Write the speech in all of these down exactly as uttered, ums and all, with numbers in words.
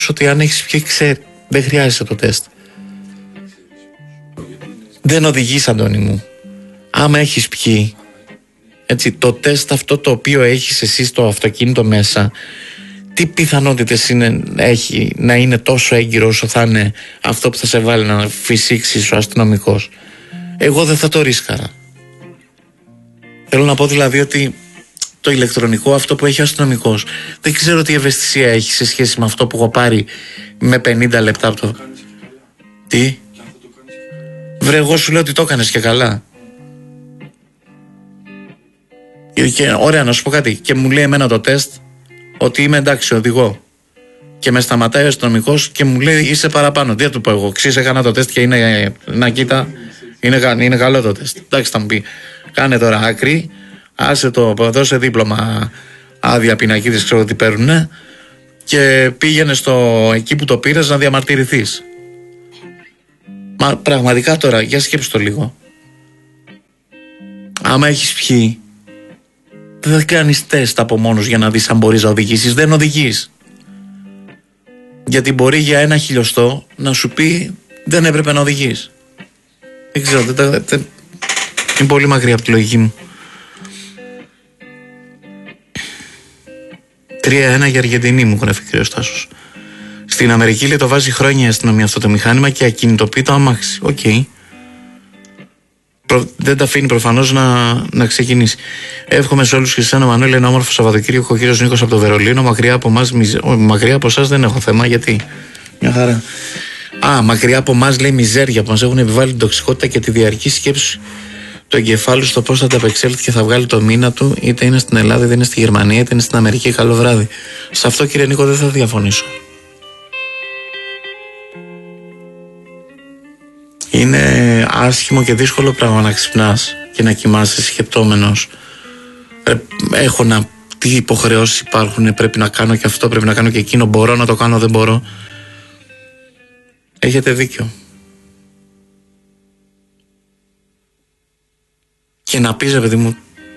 ότι αν έχεις πιει, ξέρει, δεν χρειάζεται το τεστ. Δεν οδηγείς, Αντώνη μου. Άμα έχεις πιει, έτσι, το τεστ αυτό το οποίο έχεις εσύ στο αυτοκίνητο μέσα, τι πιθανότητες είναι, έχει να είναι τόσο έγκυρο όσο θα είναι αυτό που θα σε βάλει να φυσήξεις ο αστυνομικός? Εγώ δεν θα το ρίσκαρα. Θέλω να πω δηλαδή ότι το ηλεκτρονικό αυτό που έχει ο αστυνομικός, δεν ξέρω τι ευαισθησία έχει σε σχέση με αυτό που έχω πάρει με πενήντα λεπτά από το... Τι? Βρε, εγώ σου λέω ότι το έκανες και καλά. Και, ωραία, να σου πω κάτι. Και μου λέει εμένα το τεστ ότι είμαι εντάξει, οδηγώ. Και με σταματάει ο αστυνομικός και μου λέει είσαι παραπάνω. Τι θα του πω εγώ? Ξέρεις, έκανα το τεστ και είναι. Να κοίτα, είναι, είναι καλό το τεστ. Εντάξει, θα μου πει, κάνε τώρα άκρη, άσε το, δώσε δίπλωμα, άδεια πινακίδες, ξέρω τι παίρνουνε, και πήγαινε στο, εκεί που το πήρες να διαμαρτυρηθείς. Μα πραγματικά τώρα, για σκέψου το λίγο. Άμα έχεις πιει, δεν θα κάνεις τεστ από μόνος για να δεις αν μπορείς να οδηγήσεις. Δεν οδηγείς. Γιατί μπορεί για ένα χιλιοστό να σου πει δεν έπρεπε να οδηγείς. Δεν ξέρω, δεν, δεν, δεν, είναι πολύ μακριά από τη λογική μου. τρία ένα για Αργεντινή, μου γράφει ο κ. Στάσος. Στην Αμερική, λέει, το βάζει χρόνια η αστυνομία αυτό το μηχάνημα και ακινητοποιεί το αμάξι. Οκ. Okay. Προ... Δεν τα αφήνει προφανώς να, να ξεκινήσει. Εύχομαι σε όλους, Χριστιανό Μανώλη, ένα όμορφο Σαββατοκύριακο. Ο κύριος Νίκος από το Βερολίνο. Μακριά από εμάς, μιζε... μακριά από εσάς δεν έχω θέμα. Γιατί? Μια χαρά. Α, μακριά από εμάς, λέει, μιζέρια που μας έχουν επιβάλει την τοξικότητα και τη διαρκή σκέψη του εγκεφάλου στο πώς θα τα απεξέλθει και θα βγάλει το μήνα του, είτε είναι στην Ελλάδα, είτε είναι στη Γερμανία, είτε είναι στην Αμερική. Καλό βράδυ. Σε αυτό, κύριε Νίκο, δεν θα διαφωνήσω. Είναι άσχημο και δύσκολο πράγμα να ξυπνάς και να κοιμάσαι σκεπτόμενος. Έχω να... Τι υποχρεώσεις υπάρχουν, πρέπει να κάνω και αυτό, πρέπει να κάνω και εκείνο, μπορώ να το κάνω, δεν μπορώ. Έχετε δίκιο. Και να πεις, παιδί μου,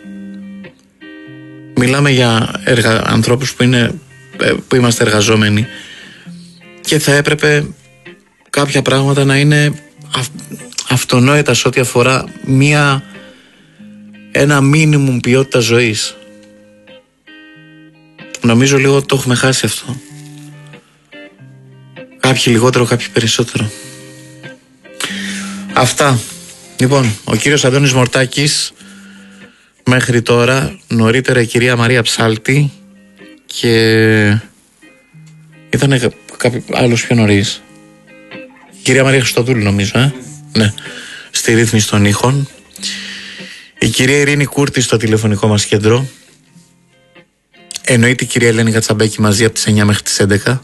μιλάμε για εργα... ανθρώπους που, είναι... που είμαστε εργαζόμενοι και θα έπρεπε κάποια πράγματα να είναι αυτονόητα σε ό,τι αφορά μία, ένα μίνιμουμ ποιότητα ζωής. Νομίζω λίγο το έχουμε χάσει αυτό. Κάποιοι λιγότερο, κάποιοι περισσότερο. Αυτά. Λοιπόν, ο κύριος Αντώνης Μορτάκης μέχρι τώρα, νωρίτερα η κυρία Μαρία Ψάλτη και ήταν κάποιο άλλος πιο νωρίς. Η κυρία Μαρία Χριστοδούλου, νομίζω, ε? Ναι, στη ρύθμιση των ήχων. Η κυρία Ειρήνη Κούρτη στο τηλεφωνικό μας κέντρο. Εννοείται η κυρία Ελένη Κατσαμπέκη μαζί από τις εννιά μέχρι τις έντεκα.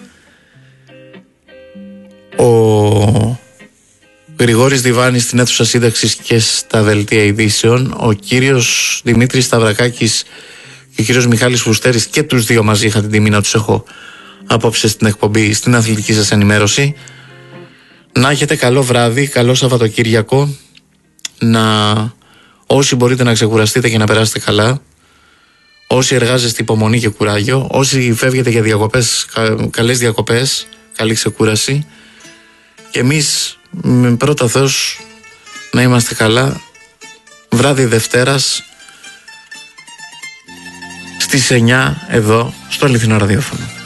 Ο Γρηγόρης Διβάνης στην αίθουσα σύνταξης και στα δελτία ειδήσεων. Ο κύριος Δημήτρης Σταυρακάκης και ο κύριος Μιχάλης Φουστέρης, και τους δύο μαζί είχα την τιμή να τους έχω απόψε στην εκπομπή, στην αθλητική σας ενημέρωση. Να έχετε καλό βράδυ, καλό Σαββατοκύριακο. Να όσοι μπορείτε να ξεκουραστείτε και να περάσετε καλά. Όσοι εργάζεστε, υπομονή και κουράγιο. Όσοι φεύγετε για διακοπές, κα, καλές διακοπές, καλή ξεκούραση. Και εμείς με πρώτα Θεός να είμαστε καλά. Βράδυ Δευτέρας στις εννιά εδώ στο Αληθινό Ραδιόφωνο.